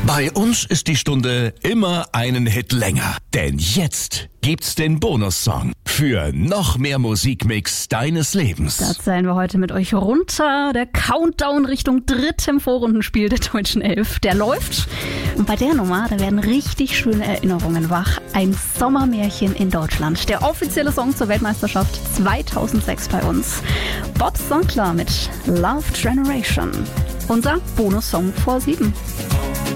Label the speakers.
Speaker 1: Bei uns ist die Stunde immer einen Hit länger. Denn jetzt gibt's den Bonussong für noch mehr Musikmix deines Lebens.
Speaker 2: Da zählen wir heute mit euch runter. Der Countdown Richtung drittem Vorrundenspiel der Deutschen Elf, der läuft. Und bei der Nummer, da werden richtig schöne Erinnerungen wach. Ein Sommermärchen in Deutschland. Der offizielle Song zur Weltmeisterschaft 2006 bei uns. Bob Sinclar mit Love Generation. Unser Bonussong vor 7.